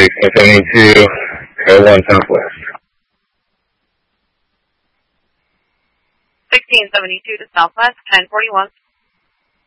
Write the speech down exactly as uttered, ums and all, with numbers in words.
sixteen seventy-two, Air one Southwest. sixteen seventy-two to Southwest, ten forty-one.